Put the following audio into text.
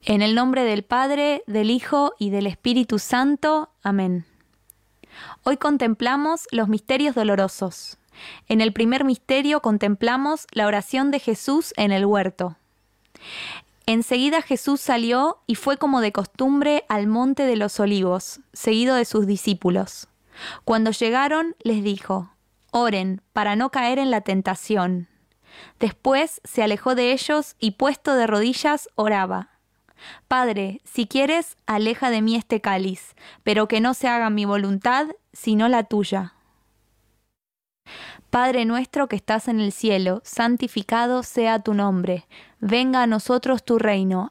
En el nombre del Padre, del Hijo y del Espíritu Santo. Amén. Hoy contemplamos los misterios dolorosos. En el primer misterio contemplamos la oración de Jesús en el huerto. Enseguida Jesús salió y fue como de costumbre al monte de los Olivos, seguido de sus discípulos. Cuando llegaron, les dijo: «Oren para no caer en la tentación». Después se alejó de ellos y, puesto de rodillas, oraba: «Padre, si quieres, aleja de mí este cáliz, pero que no se haga mi voluntad, sino la tuya». Padre nuestro que estás en el cielo, santificado sea tu nombre. Venga a nosotros tu reino.